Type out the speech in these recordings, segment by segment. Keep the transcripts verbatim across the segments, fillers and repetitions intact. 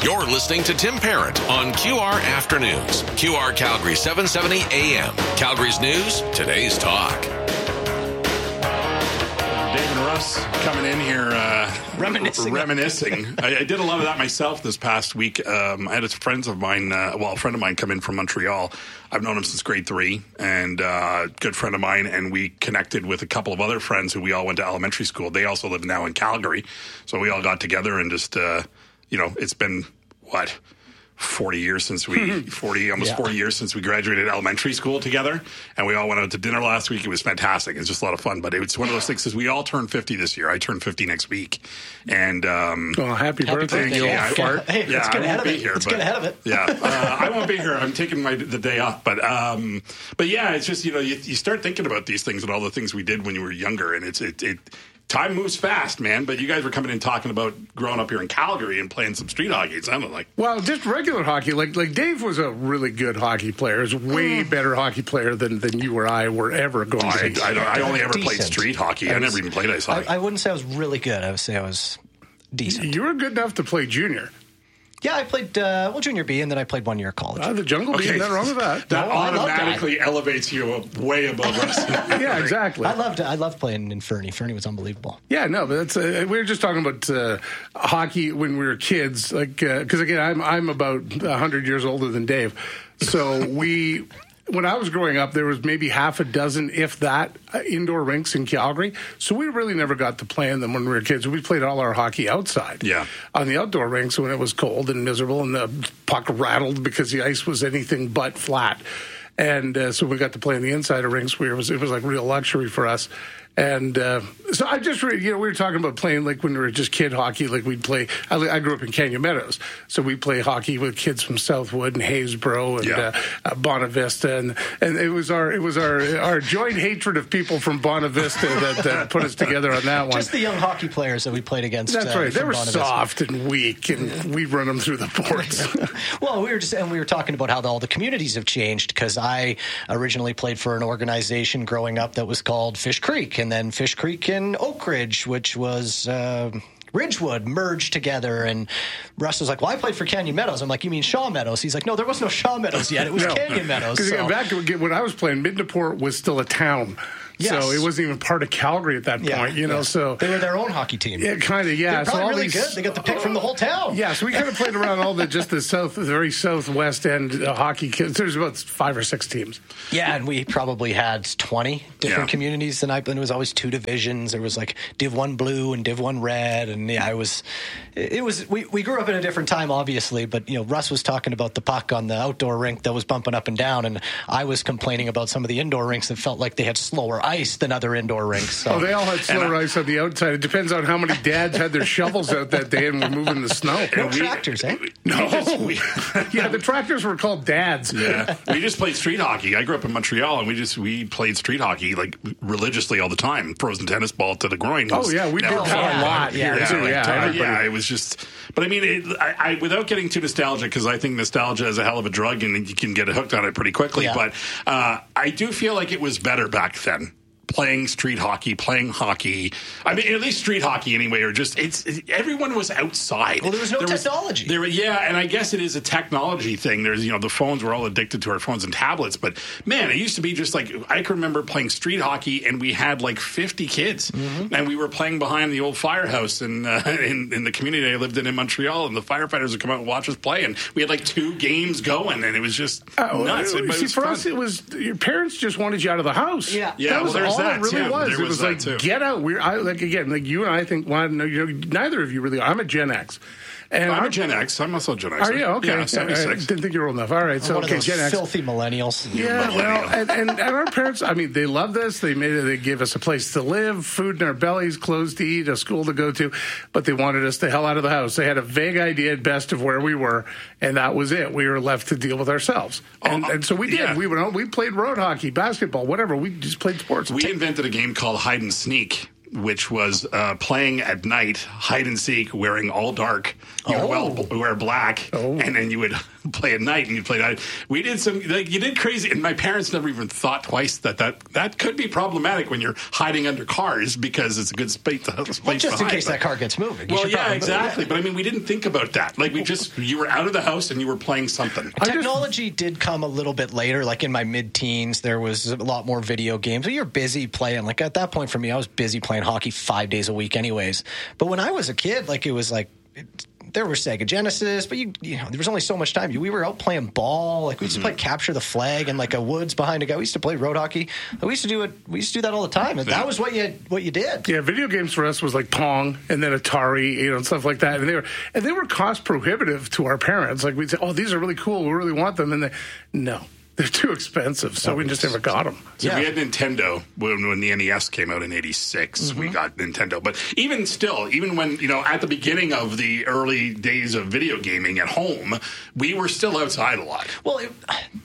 You're listening to Tim Parent on Q R Afternoons. Q R Calgary seven seventy A M. Calgary's news, today's talk. Dave and Russ coming in here uh, reminiscing. reminiscing. I, I did a lot of that myself this past week. Um, I had friends of mine, uh, well, a friend of mine come in from Montreal. I've known him since grade three, and a uh, good friend of mine, and we connected with a couple of other friends who we all went to elementary school. They also live now in Calgary, so we all got together and just, uh, you know, it's been, what, forty years since we, forty, almost yeah. forty years since we graduated elementary school together, and we all went out to dinner last week. It was fantastic. It was just a lot of fun, but it's one of those things, because we all turned fifty this year. I turn fifty next week, and um, well, happy, happy birthday, birthday. Yeah, yeah, hey, yeah, let's I get ahead won't of be it. here. Let's but, get ahead of it. Yeah, uh, I won't be here. I'm taking my the day off, but um, but yeah, it's just, you know, you, you start thinking about these things and all the things we did when you were younger, and it's it. it time moves fast, man, but you guys were coming in talking about growing up here in Calgary and playing some street hockey. It sounded like. Well, just regular hockey. Like like Dave was a really good hockey player. He's a way mm. better hockey player than, than you or I were ever going oh, to be. I, I, don't, I only ever Decent. played street hockey. I, I was, never even played ice hockey. I, I wouldn't say I was really good. I would say I was decent. You were good enough to play junior. Yeah, I played, uh, well, junior B, and then I played one year of college. Uh, the Jungle okay. Bee, nothing wrong with that. That no, automatically that. elevates you way above us. Yeah, exactly. I loved I loved playing in Fernie. Fernie was unbelievable. Yeah, no, but that's uh, we were just talking about uh, hockey when we were kids. Like, because uh, again, I'm I'm about a hundred years older than Dave, so we. When I was growing up, there was maybe half a dozen, if that, uh, indoor rinks in Calgary. So we really never got to play in them when we were kids. We played all our hockey outside. Yeah. On the outdoor rinks when it was cold and miserable and the puck rattled because the ice was anything but flat. And uh, so we got to play in the inside of rinks where it was, it was like real luxury for us. And uh, so I just, re- you know, we were talking about playing like when we were just kid hockey, like we'd play. I, I grew up in Canyon Meadows, so we play hockey with kids from Southwood and Haysboro and yeah. uh, uh, Bonavista, and and it was our it was our our joint hatred of people from Bonavista that uh, put us together on that one. Just the young hockey players that we played against. That's uh, right. They were Bonavista. soft and weak, and we'd run them through the boards. Well, we were just and we were talking about how the, all the communities have changed, because I originally played for an organization growing up that was called Fish Creek, and then Fish Creek in Oak Ridge, which was uh, Ridgewood, merged together. And Russ was like, well, I played for Canyon Meadows. I'm like, you mean Shaw Meadows? He's like, no, there was no Shaw Meadows yet. It was no. Canyon Meadows. Because so. back to when I was playing, Midnaport was still a town. Yes. So it wasn't even part of Calgary at that yeah, point, you know. yes. So they were their own hockey team. Yeah, kind of. Yeah, they're probably so all really these, good. They got the pick from the whole town. Yeah, so we kind of played around all the just the south, the very southwest end uh, hockey. There's about five or six teams. Yeah, and we probably had twenty different yeah. communities. And I, and it was always two divisions. There was like Div One blue and Div One red, and yeah, it was. It was. We, we grew up in a different time, obviously, but you know, Russ was talking about the puck on the outdoor rink that was bumping up and down, and I was complaining about some of the indoor rinks that felt like they had slower ice than other indoor rinks. So. Oh, they all had slower I, ice on the outside. It depends on how many dads had their shovels out that day and were moving the snow. No we, tractors, eh? No. We just, we, yeah, the tractors were called dads. Yeah, we just played street hockey. I grew up in Montreal, and we just we played street hockey like religiously all the time. Frozen tennis ball to the groin. Oh yeah, we did that yeah. a lot yeah. here Yeah, too. like, Yeah, uh, yeah, it was just. But I mean, it, I, I without getting too nostalgic, because I think nostalgia is a hell of a drug, and you can get hooked on it pretty quickly. Yeah. But uh, I do feel like it was better back then. Playing street hockey, playing hockey. I mean, at least street hockey anyway, or just, it's, it, everyone was outside. Well, there was no there technology. Was, there, yeah, and I guess it is a technology thing. There's, you know, the phones, we're all addicted to our phones and tablets, but man, it used to be just like, I can remember playing street hockey, and we had like fifty kids, mm-hmm. and we were playing behind the old firehouse in, uh, in, in the community I lived in in Montreal, and the firefighters would come out and watch us play, and we had like two games going, and it was just uh, nuts. Uh, it, see, was for fun. us, it was, your parents just wanted you out of the house. Yeah. Yeah, that was well, there's all that, it really too. was. There It was, was like, too. get out. We're I, like again, like you and I think. Well, no, you know, neither of you really. I'm a Gen X. And I'm our, a Gen X. I'm also a Gen X. Are you? Okay. Yeah, seventy-six. I didn't think you were old enough. All right. So, One okay, of those Gen X. filthy millennials. Yeah, well, and, and, and our parents, I mean, they loved us. They made it, they gave us a place to live, food in our bellies, clothes to eat, a school to go to, but they wanted us the hell out of the house. They had a vague idea at best of where we were, and that was it. We were left to deal with ourselves. And, oh, and so we did. yeah. We went out, we played road hockey, basketball, whatever. We just played sports. We invented a game called Hide and Sneak, which was uh, playing at night, hide and seek, wearing all dark. You Oh. well, wear black, Oh. and then you would play at night, and you played night. We did some, like, you did crazy, and my parents never even thought twice that that, that could be problematic when you're hiding under cars because it's a good space to space Well, just in hide, case but, that car gets moving. Well, yeah, exactly. But I mean, we didn't think about that. Like, we just, you were out of the house and you were playing something. Technology did come a little bit later. Like in my mid-teens, there was a lot more video games. You're busy playing. Like at that point for me, I was busy playing hockey five days a week anyways. But when I was a kid, like it was like... It, there were Sega Genesis, but you, you know, there was only so much time. We were out playing ball. Like we used mm-hmm. to play capture the flag in like a woods behind a guy. We used to play road hockey. We used to do it. We used to do that all the time. And that was what you what you did. Yeah, video games for us was like Pong and then Atari, you know, and stuff like that. And they were and they were cost prohibitive to our parents. Like we'd say, "Oh, these are really cool. We really want them." And they, no. They're too expensive, so we just never got them. So yeah. we had Nintendo when, when the N E S came out in eighty-six. Mm-hmm. We got Nintendo. But even still, even when, you know, at the beginning of the early days of video gaming at home, we were still outside a lot. Well, it,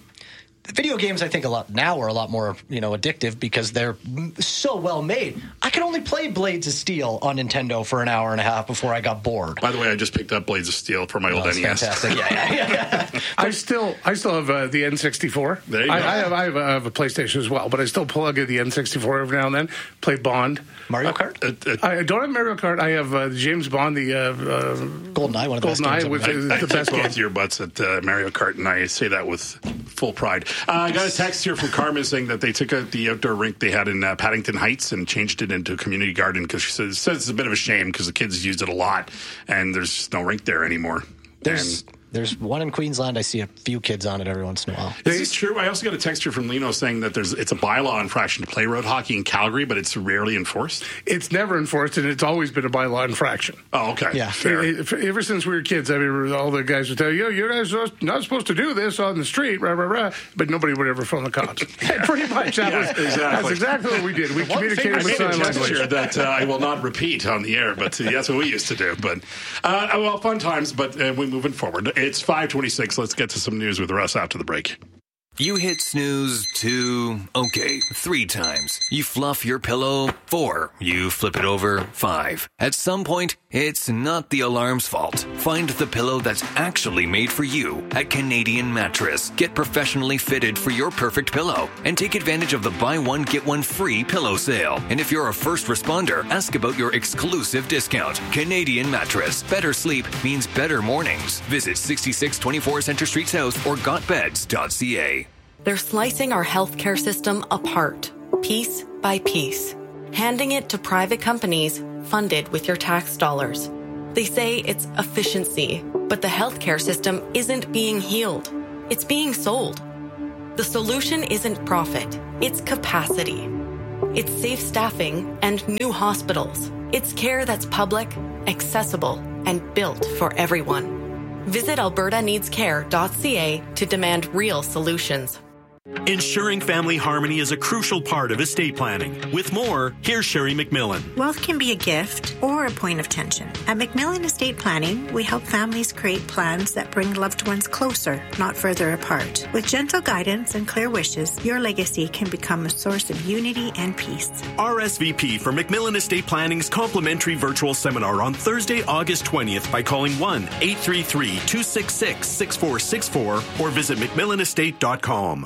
video games, I think, a lot now are a lot more, you know, addictive because they're so well made. I could only play Blades of Steel on Nintendo for an hour and a half before I got bored. By the way, I just picked up Blades of Steel for my oh, old N E S. Fantastic! Yeah, yeah, yeah. yeah. I still, I still have uh, the N sixty-four. There you I, go. I have, I have, a, I have a PlayStation as well, but I still plug in the N sixty-four every now and then. Play Bond. Mario Kart? Uh, uh, I don't have Mario Kart. I have uh, James Bond, the uh, uh, GoldenEye, one of the best GoldenEye, games which ever. is I, the I best kick game. both your butts at uh, Mario Kart, and I say that with full pride. Uh, I got a text here from Carmen saying that they took out the outdoor rink they had in uh, Paddington Heights and changed it into a community garden because she says, says it's a bit of a shame because the kids used it a lot, and there's no rink there anymore. There's... And, There's one in Queensland. I see a few kids on it every once in a while. Is this true? I also got a text here from Lino saying that there's it's a bylaw infraction to play road hockey in Calgary, but it's rarely enforced. It's never enforced, and it's always been a bylaw infraction. Oh, okay. Yeah. Fair. It, it, ever since we were kids, I mean, all the guys would tell you, you guys are not supposed to do this on the street, rah, rah, rah, but nobody would ever phone the cops. Pretty much. That Yeah, was, exactly. That's exactly what we did. We communicated with sign language. That uh, I will not repeat on the air, but uh, that's what we used to do. But uh, well, fun times. But uh, we're moving forward. It's five twenty-six. Let's get to some news with Russ after the break. You hit snooze two, okay, three times. You fluff your pillow four. You flip it over five. At some point, it's not the alarm's fault. Find the pillow that's actually made for you at Canadian Mattress. Get professionally fitted for your perfect pillow and take advantage of the buy one, get one free pillow sale. And if you're a first responder, ask about your exclusive discount. Canadian Mattress. Better sleep means better mornings. Visit sixty-six twenty-four Centre Street South or got beds dot c a. They're slicing our healthcare system apart, piece by piece, handing it to private companies funded with your tax dollars. They say it's efficiency, but the healthcare system isn't being healed. It's being sold. The solution isn't profit, it's capacity. It's safe staffing and new hospitals. It's care that's public, accessible, and built for everyone. Visit alberta needs care dot c a to demand real solutions. Ensuring family harmony is a crucial part of estate planning. With more, here's Sherry McMillan. Wealth can be a gift or a point of tension. At McMillan Estate Planning, we help families create plans that bring loved ones closer, not further apart. With gentle guidance and clear wishes, your legacy can become a source of unity and peace. R S V P for McMillan Estate Planning's complimentary virtual seminar on Thursday, August twentieth by calling one eight three three, two six six, six four six four or visit mcmillan estate dot com.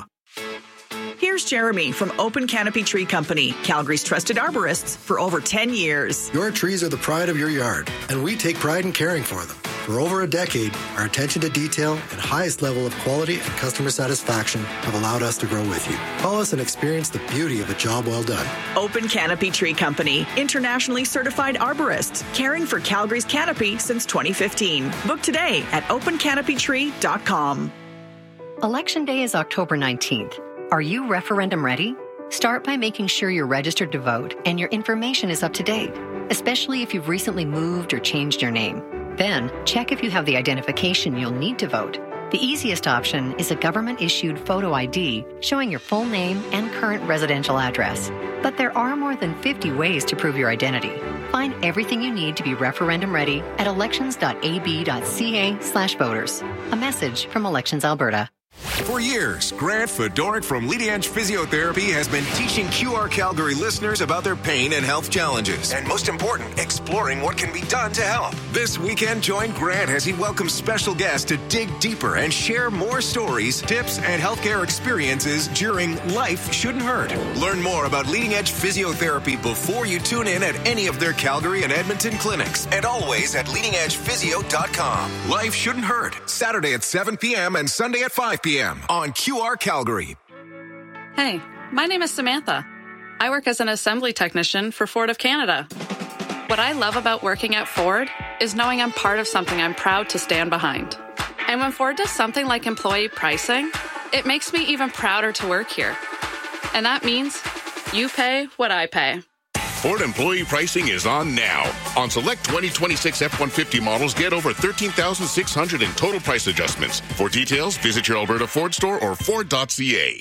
Here's Jeremy from Open Canopy Tree Company, Calgary's trusted arborists for over ten years. Your trees are the pride of your yard, and we take pride in caring for them. For over a decade, our attention to detail and highest level of quality and customer satisfaction have allowed us to grow with you. Call us and experience the beauty of a job well done. Open Canopy Tree Company, internationally certified arborists, caring for Calgary's canopy since twenty fifteen. Book today at open canopy tree dot com. Election Day is October nineteenth. Are you referendum ready? Start by making sure you're registered to vote and your information is up to date, especially if you've recently moved or changed your name. Then, check if you have the identification you'll need to vote. The easiest option is a government-issued photo I D showing your full name and current residential address. But there are more than fifty ways to prove your identity. Find everything you need to be referendum ready at elections dot a b dot c a slash voters. A message from Elections Alberta. For years, Grant Fedoruk from Leading Edge Physiotherapy has been teaching Q R Calgary listeners about their pain and health challenges. And most important, exploring what can be done to help. This weekend, join Grant as he welcomes special guests to dig deeper and share more stories, tips, and healthcare experiences during Life Shouldn't Hurt. Learn more about Leading Edge Physiotherapy before you tune in at any of their Calgary and Edmonton clinics. And always at leading edge physio dot com. Life Shouldn't Hurt. Saturday at seven p.m. and Sunday at five p.m. on Q R Calgary. Hey, my name is Samantha. I work as an assembly technician for Ford of Canada. What I love about working at Ford is knowing I'm part of something I'm proud to stand behind. And when Ford does something like employee pricing, it makes me even prouder to work here. And that means you pay what I pay. Ford employee pricing is on now. On select twenty twenty-six F one fifty models, get over thirteen thousand six hundred dollars in total price adjustments. For details, visit your Alberta Ford store or Ford dot c a.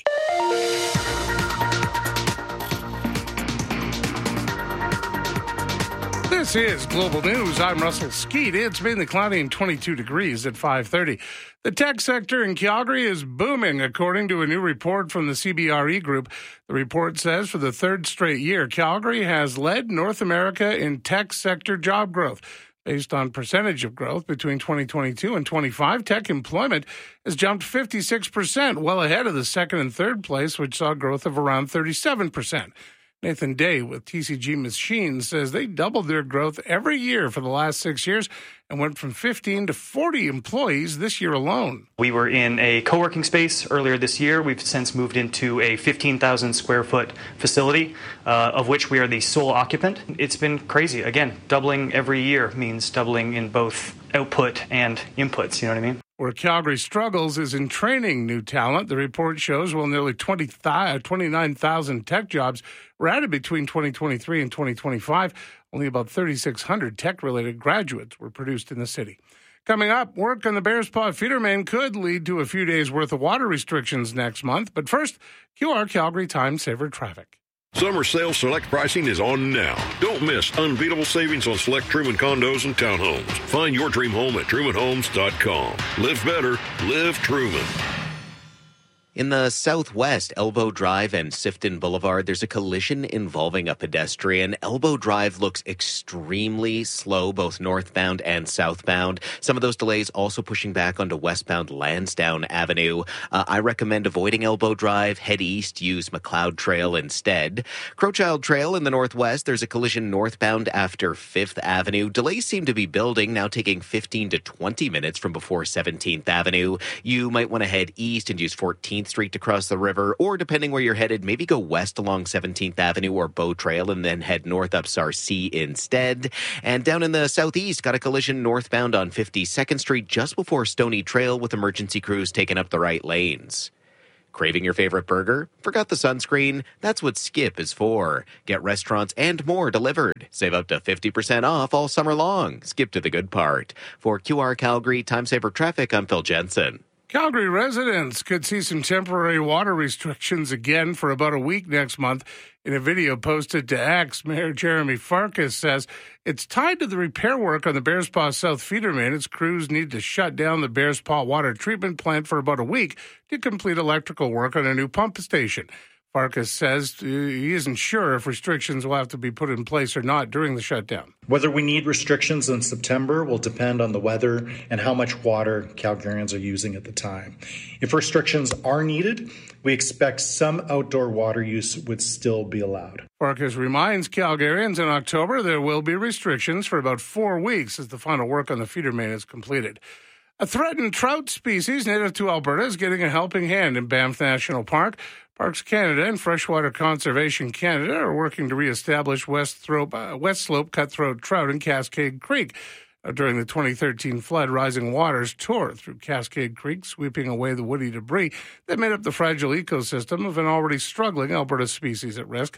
This is Global News. I'm Russell Skeet. It's mainly cloudy and twenty-two degrees at five thirty. The tech sector in Calgary is booming, according to a new report from the C B R E Group. The report says for the third straight year, Calgary has led North America in tech sector job growth. Based on percentage of growth between twenty twenty-two and twenty-five, tech employment has jumped fifty-six percent, well ahead of the second and third place, which saw growth of around thirty-seven percent. Nathan Day with T C G Machines says they doubled their growth every year for the last six years and went from fifteen to forty employees this year alone. We were in a co-working space earlier this year. We've since moved into a fifteen thousand square foot facility, uh, of which we are the sole occupant. It's been crazy. Again, doubling every year means doubling in both output and inputs, you know what I mean? Where Calgary struggles is in training new talent. The report shows, well, nearly twenty-nine thousand tech jobs were added between twenty twenty-three and twenty twenty-five. Only about thirty-six hundred tech-related graduates were produced in the city. Coming up, work on the Bearspaw feeder main could lead to a few days' worth of water restrictions next month. But first, Q R Calgary Time Saver traffic. Summer sale select pricing is on now. Don't miss unbeatable savings on select Truman condos and townhomes. Find your dream home at truman homes dot com. Live better, live Truman. In the southwest, Elbow Drive and Sifton Boulevard, there's a collision involving a pedestrian. Elbow Drive looks extremely slow, both northbound and southbound. Some of those delays also pushing back onto westbound Lansdowne Avenue. Uh, I recommend avoiding Elbow Drive. Head east, use McLeod Trail instead. Crowchild Trail in the northwest, there's a collision northbound after fifth Avenue. Delays seem to be building, now taking fifteen to twenty minutes from before seventeenth Avenue. You might want to head east and use fourteenth Street to cross the river, or depending where you're headed, maybe go west along seventeenth Avenue or Bow Trail and then head north up Sarcee instead. And down in the southeast, got a collision northbound on fifty-second Street just before Stony Trail with emergency crews taking up the right lanes. Craving your favorite burger? Forgot the sunscreen? That's what Skip is for. Get restaurants and more delivered. Save up to fifty percent off all summer long. Skip to the good part. For Q R Calgary Time Saver Traffic, I'm Phil Jensen. Calgary residents could see some temporary water restrictions again for about a week next month. In a video posted to X, Mayor Jeremy Farkas says it's tied to the repair work on the Bearspaw South feeder main. Its crews need to shut down the Bearspaw water treatment plant for about a week to complete electrical work on a new pump station. Farkas says he isn't sure if restrictions will have to be put in place or not during the shutdown. Whether we need restrictions in September will depend on the weather and how much water Calgarians are using at the time. If restrictions are needed, we expect some outdoor water use would still be allowed. Farkas reminds Calgarians in October there will be restrictions for about four weeks as the final work on the feeder main is completed. A threatened trout species native to Alberta is getting a helping hand in Banff National Park. Parks Canada and Freshwater Conservation Canada are working to reestablish West, Thrope, uh, West Slope cutthroat trout in Cascade Creek. Uh, during the twenty thirteen flood, rising waters tore through Cascade Creek, sweeping away the woody debris that made up the fragile ecosystem of an already struggling Alberta species at risk.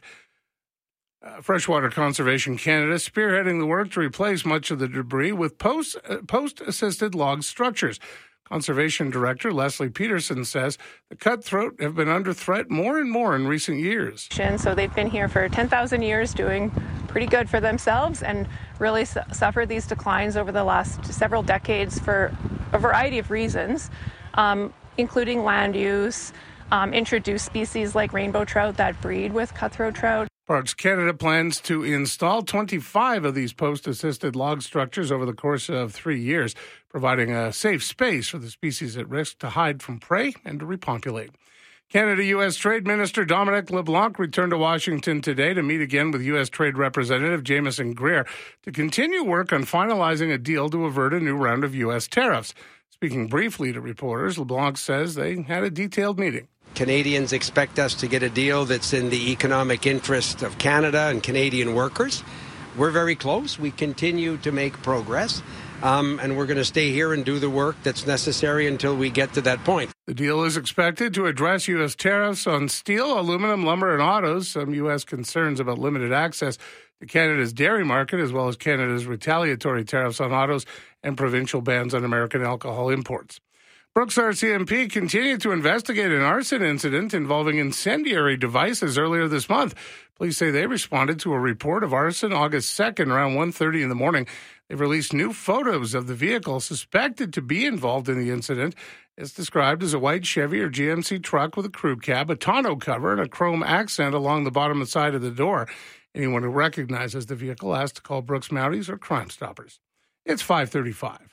Uh, Freshwater Conservation Canada spearheading the work to replace much of the debris with post, uh, post-assisted log structures. Conservation Director Leslie Peterson says the cutthroat have been under threat more and more in recent years. So they've been here for ten thousand years doing pretty good for themselves and really su- suffered these declines over the last several decades for a variety of reasons. Um, including land use, um, introduce species like rainbow trout that breed with cutthroat trout. Parks Canada plans to install twenty-five of these post-assisted log structures over the course of three years, providing a safe space for the species at risk to hide from prey and to repopulate. Canada-U S Trade Minister Dominic LeBlanc returned to Washington today to meet again with U S Trade Representative Jameson Greer to continue work on finalizing a deal to avert a new round of U S tariffs. Speaking briefly to reporters, LeBlanc says they had a detailed meeting. Canadians expect us to get a deal that's in the economic interest of Canada and Canadian workers. We're very close. We continue to make progress. Um, and we're going to stay here and do the work that's necessary until we get to that point. The deal is expected to address U S tariffs on steel, aluminum, lumber, and autos, some U S concerns about limited access to Canada's dairy market, as well as Canada's retaliatory tariffs on autos and provincial bans on American alcohol imports. Brooks R C M P continued to investigate an arson incident involving incendiary devices earlier this month. Police say they responded to a report of arson August second around one thirty in the morning. They've released new photos of the vehicle suspected to be involved in the incident. It's described as a white Chevy or G M C truck with a crew cab, a tonneau cover, and a chrome accent along the bottom and side of the door. Anyone who recognizes the vehicle has to call Brooks Mounties or Crime Stoppers. It's five thirty-five.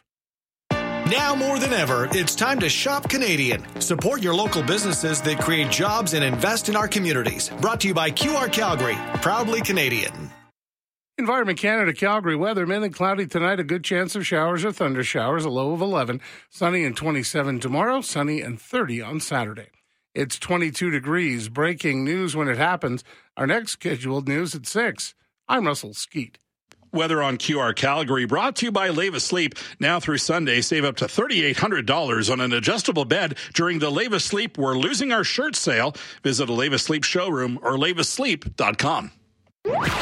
Now more than ever, it's time to shop Canadian. Support your local businesses that create jobs and invest in our communities. Brought to you by Q R Calgary, proudly Canadian. Environment Canada Calgary weather, mainly cloudy tonight, a good chance of showers or thunder showers, a low of eleven. Sunny and twenty-seven tomorrow, sunny and thirty on Saturday. It's twenty-two degrees. Breaking news when it happens. Our next scheduled news at six. I'm Russell Skeet. Weather on Q R Calgary brought to you by Leva Sleep. Now through Sunday, save up to three thousand eight hundred dollars on an adjustable bed during the Leva Sleep We're Losing Our Shirt sale. Visit a Leva Sleep showroom or leva sleep dot com.